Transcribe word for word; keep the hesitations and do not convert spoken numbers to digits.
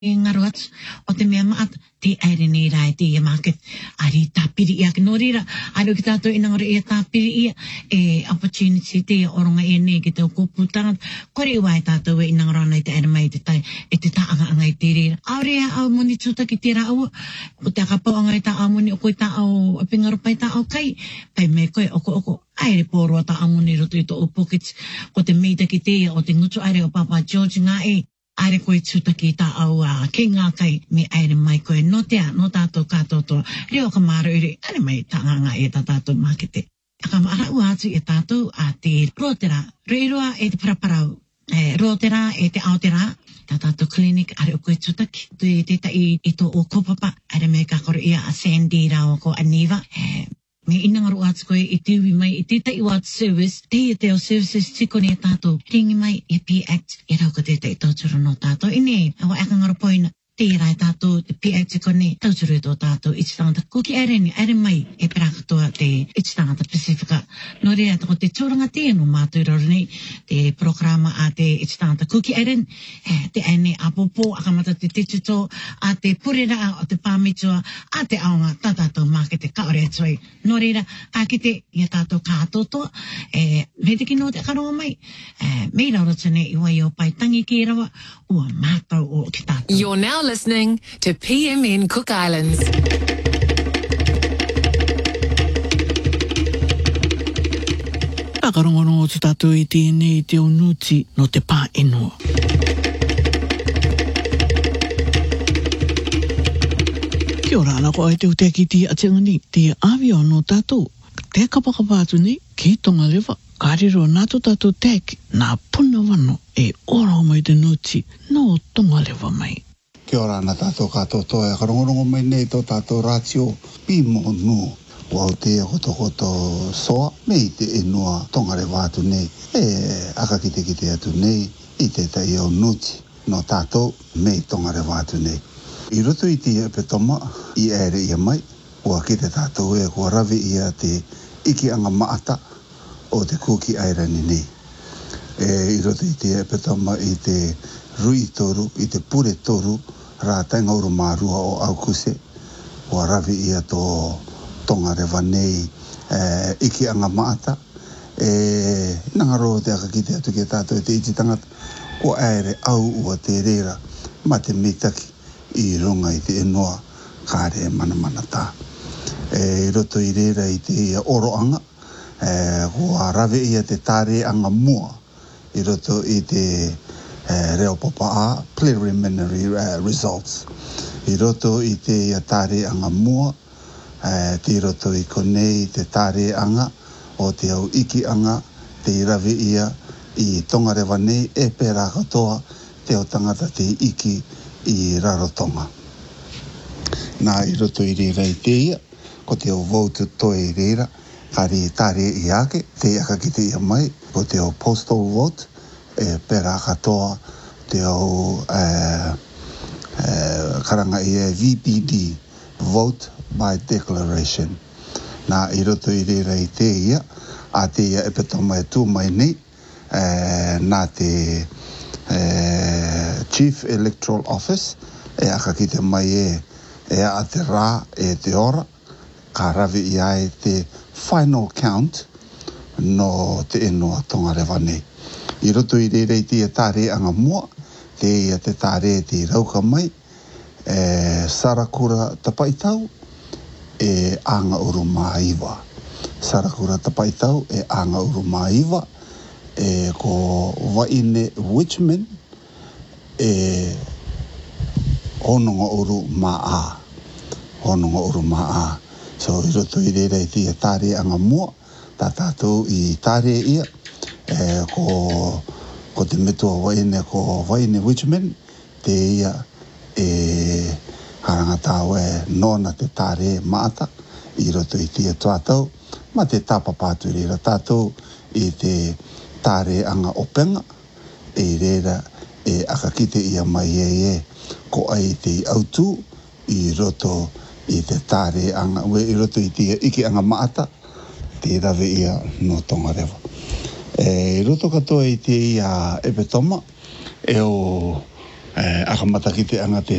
ngaruat o te mea maat te aere nei rai te ia market ari tapiri ia ke norira aro ki tātou ina ngore ia tapiri ia e opportunity te oronga ia nei ki tau kōputanga kore wai tātou e ina ngora nei te aere mai te tai e te taanga angai te rira aurea au moni tuta ki te rao o te akapau angai ta au moni o koe ta au pingaro pai ta au kai pai me koe oko oko aere pōroa ta au moni roto i to o pockets ko te meita ki te o te ngutu aere o Papa George ngā e aere koe tuta ki ta au a ke ngā kai me aere mai koe no tea, no tātou kātotoa. Reo ka māra ure, aere mai ta ngā e ta tātou makete. Aka maara ua atu e tātou a te rotera. Reiroa e te paraparau. E, rotera e te aotera. Ta tātou klinik are o koe tutaki. Te te tai i to o kopapa. Aere mai ka koro ia a Sandy rao ko Aniva. E, me inanga ro atu koe i tiwi mai i te tai wāt service. Te i te o services tiko ne tātou. Ringi mai e P-Act. E rau ka te tai tauturu no tātou. Ine, awa eka ngaro poina. Te rai tātou, te P-Act tiko ne tauturu i tō tātou. Iti tangata kuki aere ni, aere mai e perakatoa te iti tangata Pacifica. No rea tako te tūranga te no mātou roro ni. Te programa a te iti tangata kuki aere ni. Te aene a popo, akamata te tituto, a te purera o te pāmitua, a te aonga tā tātou makete kaore atoi. No rea, a ki te ia tātou kātotoa. E, me te kino te karonga mai. E, mei rau tane i wai o pai tangi ki rawa, ua mātou o ki tātou. You're now listening to P M N Cook Islands. Akarongono o te tātou i tēnei te unuti no te pā eno. Kia ora ana ko ai te uteki ti a te ngani, te awio no tātou. Te kapakapa atu nei, ki tonga lewa. Kariro nātu tātou teki, nā puna wano e ora mai te nuti, no tonga lewa mai. Kia ora ana tātou kātou toa e karongorongo mai nei tō tātou rātio pimo nu wau te koto koto soa mei te enua tonga rewa atu nei e aka kite kite atu nei i te tai au nuti no tātou mei tonga rewa atu nei. I roto i te petoma i ere ia mai ua kite tātou e kua ravi ia te iki anga maata o te kuki airani nei. E i roto i te petoma i te rui toru, i te pure toru rā tainga uru mārua o Aukuse ua ravi ia tō tonga rewa nei e, iki anga maata e nangaro te aka ki te atu ki tātou te iti tangata ko aere au ua te reira ma te mitaki i runga i te enoa kāre e mana mana tā e i roto i reira i te ia oroanga e ua ravi ia te tāre anga mua i roto i te Uh, reo papa a preliminary uh, results i roto i te ia tāre anga mua uh, te roto i konei te tāre anga o te au iki anga te ravi ia i tonga rewa nei e pērā katoa te o tangata te iki i rarotonga nā i roto i reira i te ia ko te o vote toi i reira kari tāre i ake te aka ki te ia mai ko te o postal vote e pera katoa te au uh, uh, karanga i e V P D vote by declaration nā i roto i reira i te ia a te ia e petoma e tū mai nei uh, nā te uh, Chief Electoral Office e aka ki te mai e e a te rā e te ora ka ravi i ai te final count no te enoa tonga rewa nei I roto i reira i te tāre anga mua, te ia te tāre te rauka mai, e Sarakura tapaitau, e anga uru maiwa. Sarakura tapaitau, e anga uru maiwa, e ko Waine Witchman, e hononga uru maa. Hononga uru maa. So i roto i reira i te tāre anga mua, tā tātou i tāre ia, e ko ko te metua waine ko Waine Witchman te ia e haranga tāu e nona te tāre maata i roto i tia tuatau ma te tāpapātu reira tātou i te tāre anga openga e reira e aka kite ia mai e e ko ai te autu i roto i te tāre anga we i roto i tia iki anga maata te rawe ia no tonga rewa E roto katoa i te ia epetoma, e o aka mata ki te anga te